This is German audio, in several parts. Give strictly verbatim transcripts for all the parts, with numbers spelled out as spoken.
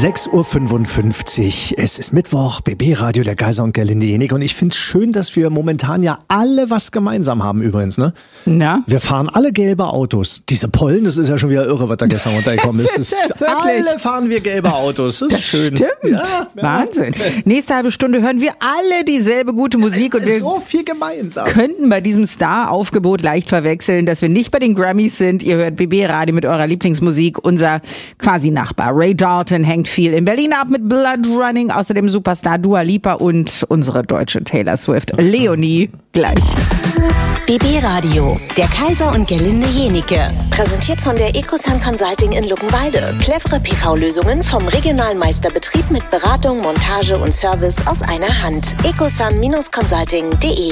sechs Uhr fünfundfünfzig. Es ist Mittwoch, B B-Radio, der Kaiser und Gerlinde Jeniche. Und ich finde es schön, dass wir momentan ja alle was gemeinsam haben übrigens, ne? Na? Wir fahren alle gelbe Autos. Diese Pollen, das ist ja schon wieder irre, was da gestern runtergekommen ist. ist alle fahren wir gelbe Autos. Das ist das schön. Stimmt. Ja, ja. Wahnsinn. Nächste halbe Stunde hören wir alle dieselbe gute Musik. Und wir so viel gemeinsam. Könnten bei diesem Star-Aufgebot leicht verwechseln, dass wir nicht bei den Grammys sind. Ihr hört B B-Radio mit eurer Lieblingsmusik. Unser quasi Nachbar Ray Dalton hängt viel in Berlin ab mit Blood Running. Außerdem Superstar Dua Lipa und unsere deutsche Taylor Swift. Leonie gleich. B B-Radio, der Kaiser und Gerlinde Jeniche. Präsentiert von der Ecosun Consulting in Luckenwalde. Clevere P V-Lösungen vom regionalen Meisterbetrieb mit Beratung, Montage und Service aus einer Hand. ecosun Consulting punkt de.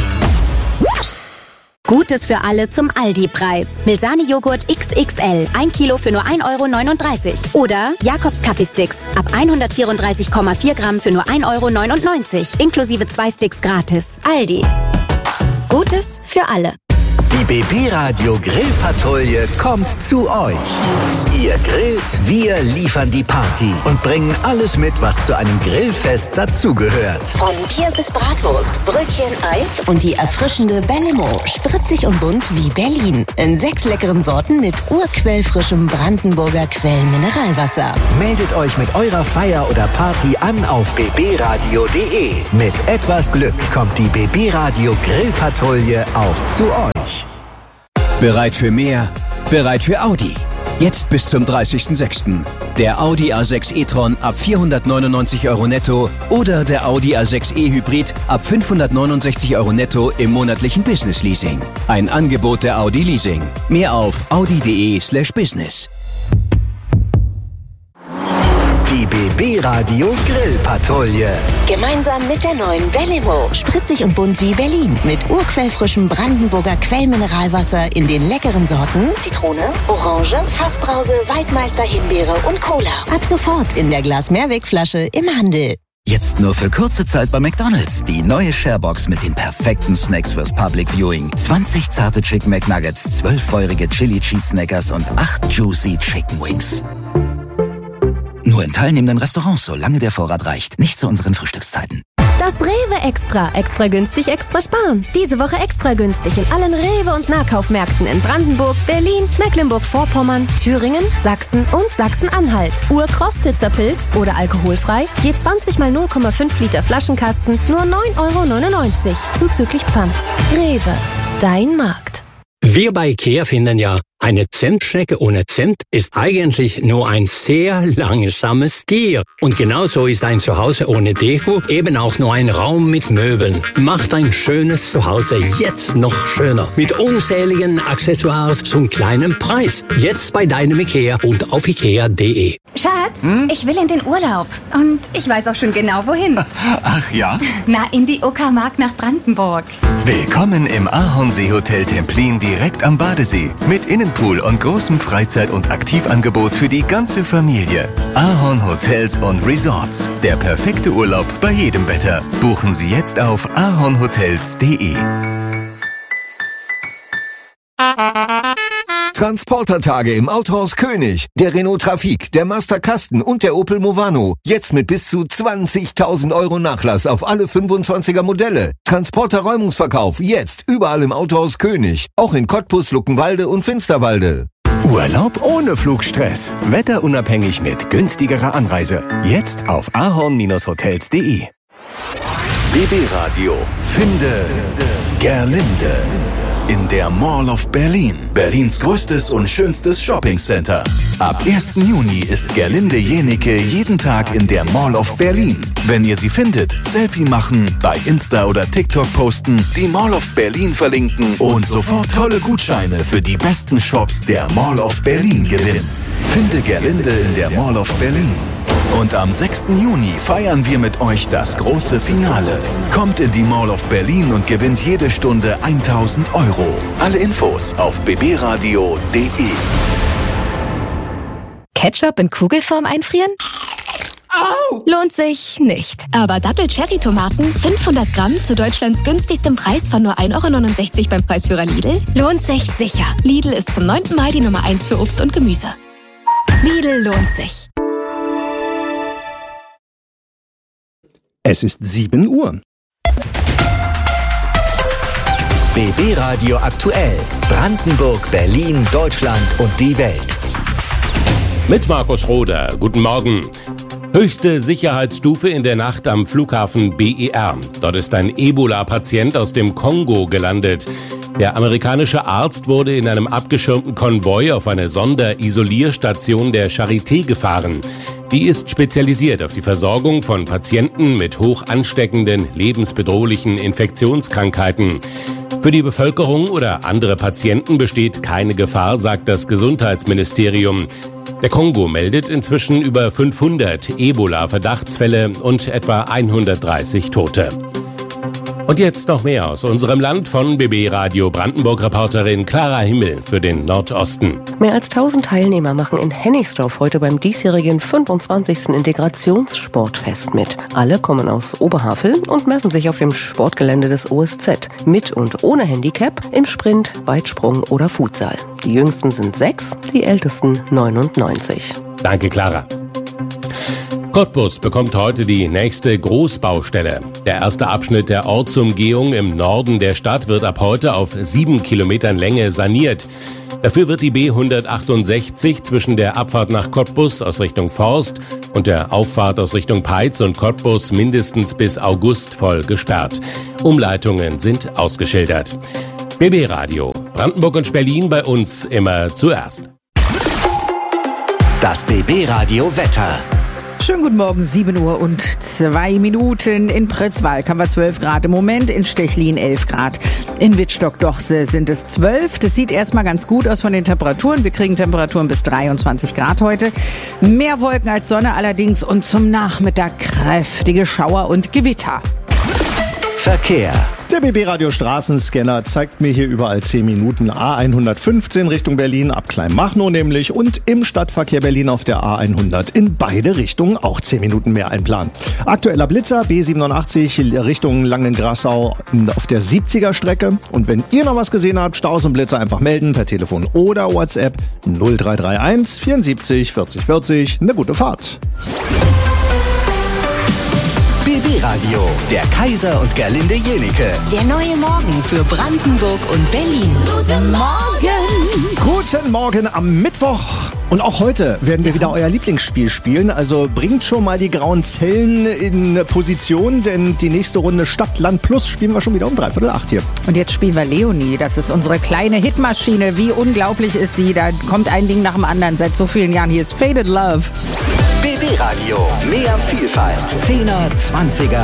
Gutes für alle zum Aldi-Preis. Milsani-Joghurt X X L, ein Kilo für nur ein Euro neununddreißig. Oder Jakobs Kaffeesticks, ab hundertvierunddreißig Komma vier Gramm für nur ein Euro neunundneunzig. Inklusive zwei Sticks gratis. Aldi. Gutes für alle. Die B B-Radio Grillpatrouille kommt zu euch. Ihr grillt, wir liefern die Party und bringen alles mit, was zu einem Grillfest dazugehört. Von Bier bis Bratwurst, Brötchen, Eis und die erfrischende Bellimo. Spritzig und bunt wie Berlin. In sechs leckeren Sorten mit urquellfrischem Brandenburger Quellmineralwasser. Meldet euch mit eurer Feier oder Party an auf b b radio punkt de. Mit etwas Glück kommt die B B-Radio Grillpatrouille auch zu euch. Bereit für mehr? Bereit für Audi. Jetzt bis zum dreißigsten sechsten Der Audi A sechs e-tron ab vierhundertneunundneunzig Euro netto oder der Audi A sechs e-Hybrid ab fünfhundertneunundsechzig Euro netto im monatlichen Business Leasing. Ein Angebot der Audi Leasing. Mehr auf audi punkt de slash business. Die B B-Radio Grillpatrouille. Gemeinsam mit der neuen Bellimo. Spritzig und bunt wie Berlin. Mit urquellfrischem Brandenburger Quellmineralwasser in den leckeren Sorten Zitrone, Orange, Fassbrause, Waldmeister, Himbeere und Cola. Ab sofort in der Glas-Mehrwegflasche im Handel. Jetzt nur für kurze Zeit bei McDonald's. Die neue Sharebox mit den perfekten Snacks fürs Public Viewing. zwanzig zarte Chicken McNuggets, zwölf feurige Chili Cheese Snackers und acht Juicy Chicken Wings. Nur in teilnehmenden Restaurants, solange der Vorrat reicht. Nicht zu unseren Frühstückszeiten. Das Rewe Extra. Extra günstig, extra sparen. Diese Woche extra günstig in allen Rewe- und Nahkaufmärkten in Brandenburg, Berlin, Mecklenburg-Vorpommern, Thüringen, Sachsen und Sachsen-Anhalt. Urkrostitzer Pilz oder alkoholfrei. Je zwanzig mal null Komma fünf Liter Flaschenkasten. Nur neun Euro neunundneunzig. Zuzüglich Pfand. Rewe. Dein Markt. Wir bei IKEA finden ja, eine Zimtschnecke ohne Zimt ist eigentlich nur ein sehr langsames Tier. Und genauso ist ein Zuhause ohne Deko eben auch nur ein Raum mit Möbeln. Macht ein schönes Zuhause jetzt noch schöner. Mit unzähligen Accessoires zum kleinen Preis. Jetzt bei deinem IKEA und auf ikea punkt de. Schatz, hm? ich will in den Urlaub. Und ich weiß auch schon genau, wohin. Ach ja? Na, in die Uckermark nach Brandenburg. Willkommen im Ahornsee-Hotel Templin direkt am Badesee. Mit Innenpool und großem Freizeit- und Aktivangebot für die ganze Familie. Ahorn Hotels und Resorts. Der perfekte Urlaub bei jedem Wetter. Buchen Sie jetzt auf ahornhotels punkt de. Transportertage im Autohaus König. Der Renault Trafic, der Master Kasten und der Opel Movano. Jetzt mit bis zu zwanzigtausend Euro Nachlass auf alle fünfundzwanziger Modelle. Transporter-Räumungsverkauf jetzt überall im Autohaus König. Auch in Cottbus, Luckenwalde und Finsterwalde. Urlaub ohne Flugstress. Wetterunabhängig mit günstigerer Anreise. Jetzt auf ahorn hotels punkt de. B B-Radio. Finde Gerlinde. In der Mall of Berlin. Berlins größtes und schönstes Shoppingcenter. Ab ersten Juni ist Gerlinde Jeniche jeden Tag in der Mall of Berlin. Wenn ihr sie findet, Selfie machen, bei Insta oder TikTok posten, die Mall of Berlin verlinken und sofort tolle Gutscheine für die besten Shops der Mall of Berlin gewinnen. Finde Gerlinde in der Mall of Berlin. Und am sechsten Juni feiern wir mit euch das große Finale. Kommt in die Mall of Berlin und gewinnt jede Stunde tausend Euro. Alle Infos auf b b radio punkt de. Ketchup in Kugelform einfrieren? Au! Lohnt sich nicht. Aber Double-Cherry-Tomaten, fünfhundert Gramm zu Deutschlands günstigstem Preis von nur ein Euro neunundsechzig beim Preisführer Lidl? Lohnt sich sicher. Lidl ist zum neunten Mal die Nummer eins für Obst und Gemüse. Lidl lohnt sich. Es ist sieben Uhr. B B Radio aktuell. Brandenburg, Berlin, Deutschland und die Welt. Mit Markus Roder. Guten Morgen. Höchste Sicherheitsstufe in der Nacht am Flughafen B E R. Dort ist ein Ebola-Patient aus dem Kongo gelandet. Der amerikanische Arzt wurde in einem abgeschirmten Konvoi auf eine Sonderisolierstation der Charité gefahren. Die ist spezialisiert auf die Versorgung von Patienten mit hoch ansteckenden, lebensbedrohlichen Infektionskrankheiten. Für die Bevölkerung oder andere Patienten besteht keine Gefahr, sagt das Gesundheitsministerium. Der Kongo meldet inzwischen über fünfhundert Ebola-Verdachtsfälle und etwa hundertdreißig Tote. Und jetzt noch mehr aus unserem Land von B B Radio Brandenburg-Reporterin Clara Himmel für den Nordosten. Mehr als tausend Teilnehmer machen in Hennigsdorf heute beim diesjährigen fünfundzwanzigsten Integrationssportfest mit. Alle kommen aus Oberhavel und messen sich auf dem Sportgelände des O S Z. Mit und ohne Handicap im Sprint, Weitsprung oder Futsal. Die Jüngsten sind sechs, die Ältesten neunundneunzig. Danke, Clara. Cottbus bekommt heute die nächste Großbaustelle. Der erste Abschnitt der Ortsumgehung im Norden der Stadt wird ab heute auf sieben Kilometern Länge saniert. Dafür wird die B hundertachtundsechzig zwischen der Abfahrt nach Cottbus aus Richtung Forst und der Auffahrt aus Richtung Peitz und Cottbus mindestens bis August voll gesperrt. Umleitungen sind ausgeschildert. B B Radio, Brandenburg und Berlin bei uns immer zuerst. Das B B Radio Wetter. Schönen guten Morgen, sieben Uhr und zwei Minuten. In Pritzwalk haben wir zwölf Grad im Moment, in Stechlin elf Grad. In Wittstock-Dochse sind es zwölf. Das sieht erstmal ganz gut aus von den Temperaturen. Wir kriegen Temperaturen bis dreiundzwanzig Grad heute. Mehr Wolken als Sonne allerdings und zum Nachmittag kräftige Schauer und Gewitter. Verkehr. Der B B-Radio Straßenscanner zeigt mir hier überall zehn Minuten A hundertfünfzehn Richtung Berlin, ab Kleinmachnow nämlich, und im Stadtverkehr Berlin auf der A hundert in beide Richtungen auch zehn Minuten mehr einplanen. Aktueller Blitzer B siebenundachtzig Richtung Langengrassau auf der siebziger Strecke. Und wenn ihr noch was gesehen habt, Staus und Blitzer einfach melden per Telefon oder WhatsApp null drei drei eins vierundsiebzig vierzig vierzig. Eine gute Fahrt. B B Radio, der Kaiser und Gerlinde Jenike. Der neue Morgen für Brandenburg und Berlin. Guten Morgen. Guten Morgen am Mittwoch. Und auch heute werden wir wieder euer Lieblingsspiel spielen. Also bringt schon mal die grauen Zellen in Position, denn die nächste Runde Stadt, Land Plus spielen wir schon wieder um dreiviertel acht hier. Und jetzt spielen wir Leonie. Das ist unsere kleine Hitmaschine. Wie unglaublich ist sie? Da kommt ein Ding nach dem anderen seit so vielen Jahren. Hier ist Faded Love. B B Radio, mehr Vielfalt. Zehner, Zwanziger,